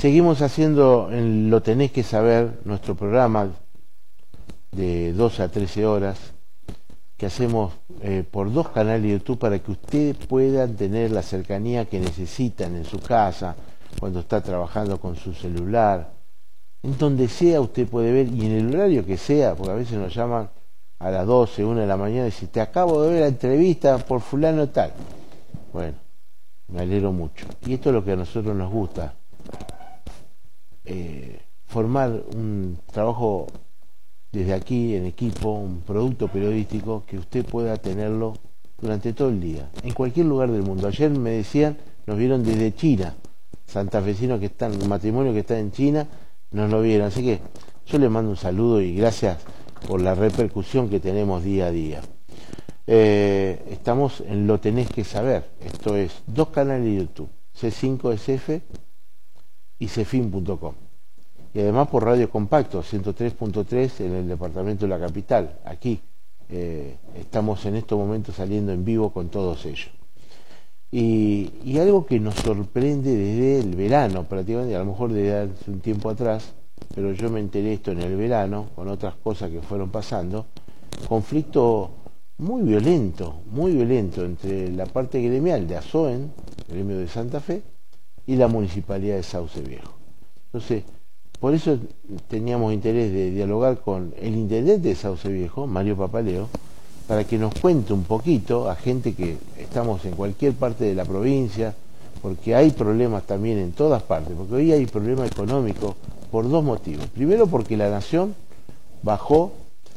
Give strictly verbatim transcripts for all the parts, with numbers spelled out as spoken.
Seguimos haciendo en Lo Tenés que Saber, nuestro programa de doce a trece horas, que hacemos eh, por dos canales de YouTube para que ustedes puedan tener la cercanía que necesitan en su casa, cuando está trabajando con su celular, en donde sea usted puede ver, y en el horario que sea, porque a veces nos llaman a las doce, una de la mañana y dicen, te acabo de ver la entrevista por fulano tal. Bueno, me alegro mucho. Y esto es lo que a nosotros nos gusta, eh, formar un trabajo desde aquí en equipo, un producto periodístico que usted pueda tenerlo durante todo el día, en cualquier lugar del mundo. Ayer me decían, nos vieron desde China, santafesinos que están, un matrimonio que está en China, nos lo vieron. Así que yo les mando un saludo y gracias por la repercusión que tenemos día a día. Eh, estamos en Lo Tenés que Saber, esto es dos canales de YouTube, C cinco S F y cefin punto com, y además por Radio Compacto ciento tres punto tres en el departamento de la capital. Aquí eh, estamos en estos momentos saliendo en vivo con todos ellos. Y, y algo que nos sorprende desde el verano, prácticamente, a lo mejor desde hace un tiempo atrás, pero yo me enteré esto en el verano, con otras cosas que fueron pasando, conflicto muy violento, muy violento entre la parte gremial de ASOEN, el gremio de Santa Fe, y la municipalidad de Sauce Viejo. Entonces, por eso teníamos interés de dialogar con el intendente de Sauce Viejo, Mario Papaleo, para que nos cuente un poquito a gente que estamos en cualquier parte de la provincia, porque hay problemas también en todas partes, porque hoy hay problemas económicos por dos motivos. Primero, porque la Nación bajó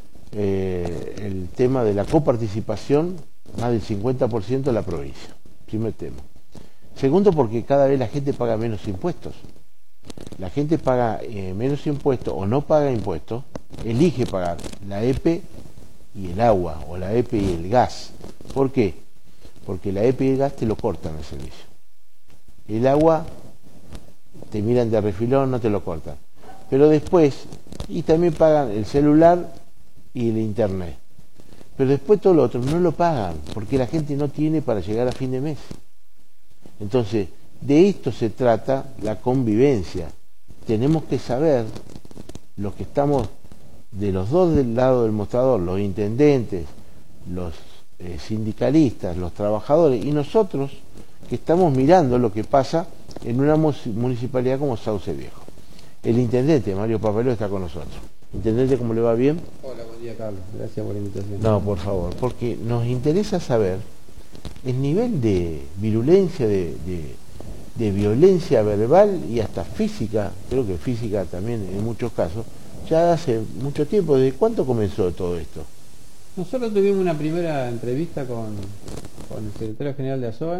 eh, el tema de la coparticipación más del cincuenta por ciento de la provincia. Primer tema. Segundo, porque cada vez la gente paga menos impuestos. La gente paga eh, menos impuestos o no paga impuestos, elige pagar la E P y el agua, o la E P y el gas. ¿Por qué? Porque la E P y el gas te lo cortan el servicio. El agua te miran de refilón, no te lo cortan. Pero después, y también pagan el celular y el internet. Pero después todo lo otro no lo pagan, porque la gente no tiene para llegar a fin de mes. Entonces, de esto se trata la convivencia. Tenemos que saber, los que estamos de los dos del lado del mostrador, los intendentes, los eh, sindicalistas, los trabajadores, y nosotros que estamos mirando lo que pasa en una municipalidad como Sauce Viejo. El intendente, Mario Papaleo, está con nosotros. Intendente, ¿cómo le va? ¿Bien? Hola, buen día, Carlos. Gracias por la invitación. No, por favor, porque nos interesa saber el nivel de virulencia, de, de, de violencia verbal y hasta física, creo que física también en muchos casos, ya hace mucho tiempo. ¿Desde cuánto comenzó todo esto? Nosotros tuvimos una primera entrevista con, con el secretario general de ASOEN,